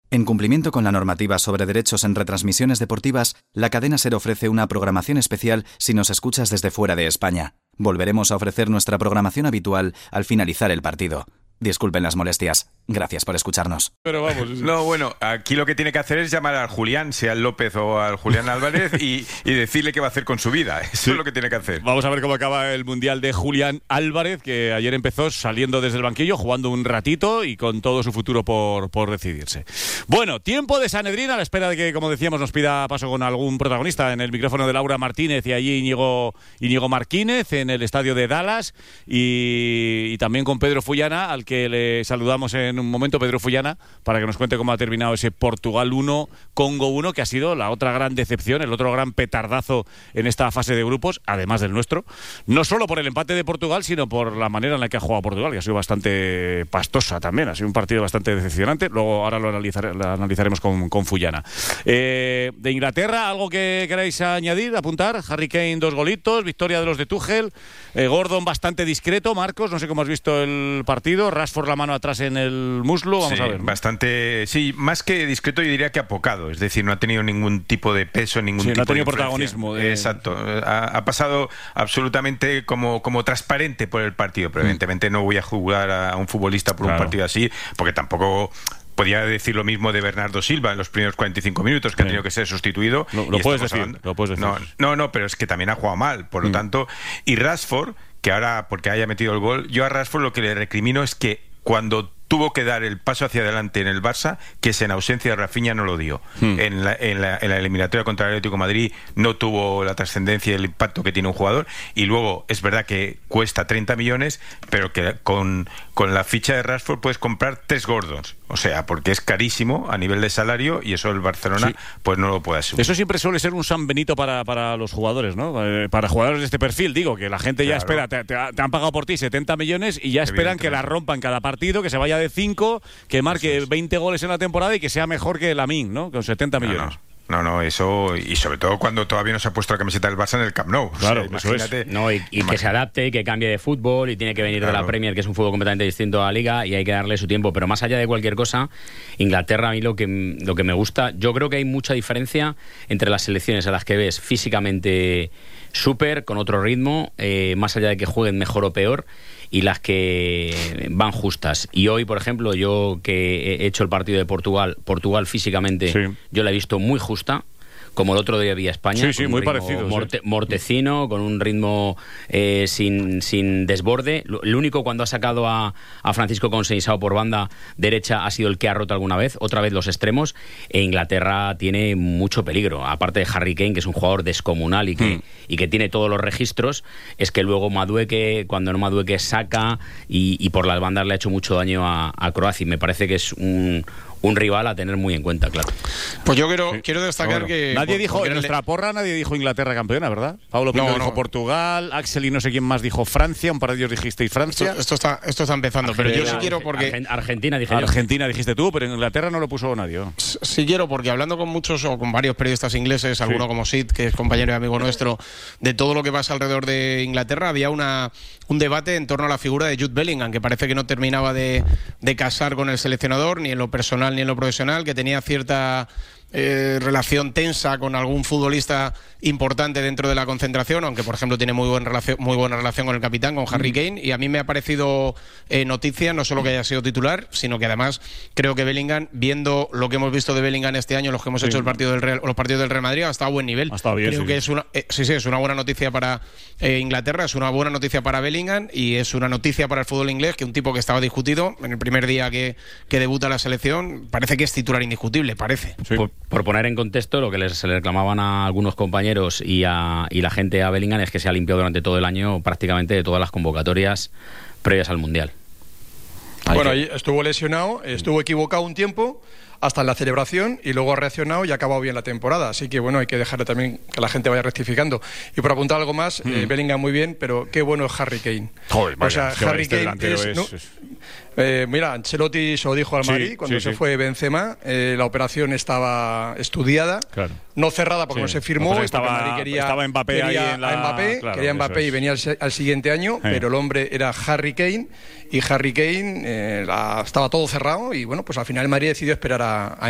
En cumplimiento con la normativa sobre derechos en retransmisiones deportivas, la cadena SER ofrece una programación especial si nos escuchas desde fuera de España. Volveremos a ofrecer nuestra programación habitual al finalizar el partido. Disculpen las molestias. Gracias por escucharnos. Pero vamos. No, bueno, aquí lo que tiene que hacer es llamar al Julián, sea al López o al Julián Álvarez, y decirle qué va a hacer con su vida. Eso es lo que tiene que hacer. Vamos a ver cómo acaba el Mundial de Julián Álvarez, que ayer empezó saliendo desde el banquillo, jugando un ratito y con todo su futuro por decidirse. Bueno, tiempo de Sanedrín, a la espera de que, como decíamos, nos pida paso con algún protagonista en el micrófono de Laura Martínez y allí Íñigo Marquínez en el estadio de Dallas y también con Pedro Fullana, al que le saludamos en un momento. Pedro Fullana, para que nos cuente cómo ha terminado ese Portugal 1, Congo 1, que ha sido la otra gran decepción, el otro gran petardazo en esta fase de grupos, además del nuestro, no solo por el empate de Portugal, sino por la manera en la que ha jugado Portugal, que ha sido bastante pastosa también, ha sido un partido bastante decepcionante. Luego ahora lo analizaremos con Fullana. De Inglaterra, ¿algo que queráis añadir, apuntar? Harry Kane 2 golitos, victoria de los de Tuchel, Gordon bastante discreto. Marcos, no sé cómo has visto el partido, Rashford la mano atrás en el muslo, vamos a ver, ¿no? Bastante, sí, más que discreto yo diría que apocado, es decir, no ha tenido ningún tipo de peso, ningún tipo no ha tenido de protagonismo. Exacto, ha pasado absolutamente como transparente por el partido, pero evidentemente no voy a jugar a un futbolista por un partido así, porque tampoco... Podía decir lo mismo de Bernardo Silva en los primeros 45 minutos, que ha tenido que ser sustituido. Lo puedes decir. No, pero es que también ha jugado mal, por lo tanto. Y Rashford, que ahora, porque haya metido el gol, yo a Rashford lo que le recrimino es que cuando tuvo que dar el paso hacia adelante en el Barça, que en ausencia de Rafinha no lo dio. En la eliminatoria contra el Atlético de Madrid no tuvo la trascendencia y el impacto que tiene un jugador, y luego es verdad que cuesta 30 millones, pero que con la ficha de Rashford puedes comprar 3 Gordons, o sea, porque es carísimo a nivel de salario, y eso el Barcelona pues no lo puede asumir. Eso siempre suele ser un San Benito para los jugadores, ¿no? Para jugadores de este perfil, digo, que la gente ya espera, te han pagado por ti 70 millones y ya esperan que la rompan cada partido, que se vaya de 5, que marque 20 goles en la temporada y que sea mejor que Lamine, ¿no? Con 70 millones. No, eso, y sobre todo cuando todavía no se ha puesto la camiseta del Barça en el Camp Nou. Claro, o sea, imagínate. No, y que se adapte, y que cambie de fútbol, y tiene que venir de la Premier, que es un fútbol completamente distinto a la Liga, y hay que darle su tiempo. Pero más allá de cualquier cosa, Inglaterra, a mí lo que me gusta, yo creo que hay mucha diferencia entre las selecciones a las que ves físicamente súper, con otro ritmo, más allá de que jueguen mejor o peor, y las que van justas. Y hoy, por ejemplo, yo que he hecho el partido de Portugal físicamente, yo la he visto muy justa, como el otro día vi a España. Sí, muy parecido. Mortecino, con un ritmo sin desborde. El único cuando ha sacado a Francisco Conceição por banda derecha ha sido el que ha roto alguna vez. Otra vez los extremos. E Inglaterra tiene mucho peligro. Aparte de Harry Kane, que es un jugador descomunal y que tiene todos los registros, es que luego Madueke, cuando no Madueke, saca y por las bandas le ha hecho mucho daño a Croacia. Y me parece que es un rival a tener muy en cuenta, claro. Pues yo quiero destacar que... Nadie dijo, en nuestra porra nadie dijo Inglaterra campeona, ¿verdad? Pablo Pinto dijo Portugal, Axel y no sé quién más dijo Francia, un par de ellos dijisteis Francia. Esto está empezando, pero yo sí quiero porque... Argentina dije yo. Argentina dijiste tú, pero en Inglaterra no lo puso nadie. Sí quiero, porque hablando con muchos o con varios periodistas ingleses, alguno como Sid, que es compañero y amigo nuestro, de todo lo que pasa alrededor de Inglaterra, había un debate en torno a la figura de Jude Bellingham, que parece que no terminaba de casar con el seleccionador, ni en lo personal ni en lo profesional, que tenía cierta relación tensa con algún futbolista importante dentro de la concentración, aunque por ejemplo tiene muy buena relación con el capitán, con Harry Kane, y a mí me ha parecido noticia no solo que haya sido titular, sino que además creo que Bellingham, viendo lo que hemos visto de Bellingham este año, los que hemos hecho los partidos del Real Madrid, ha estado a buen nivel. Ha estado bien, creo que es una buena noticia para Inglaterra, es una buena noticia para Bellingham, y es una noticia para el fútbol inglés, que un tipo que estaba discutido en el primer día que debuta la selección, parece que es titular indiscutible, parece. Sí. Por poner en contexto, lo que se le reclamaban a algunos compañeros y la gente a Bellingham es que se ha limpiado durante todo el año prácticamente de todas las convocatorias previas al Mundial. Bueno, ahí estuvo lesionado, estuvo equivocado un tiempo hasta en la celebración, y luego ha reaccionado y ha acabado bien la temporada, así que bueno, hay que dejar también que la gente vaya rectificando. Y por apuntar algo más, Bellingham muy bien, pero qué bueno es Harry Kane. Joder, vaya, o sea, Harry Kane mira, Ancelotti se lo dijo al Madrid cuando se fue Benzema, la operación estaba estudiada, no cerrada porque no se firmó, pues estaba Mbappé ahí en la... quería Mbappé y venía al siguiente año, pero el hombre era Harry Kane, y Harry Kane estaba todo cerrado, y bueno, pues al final el Madrid decidió esperar a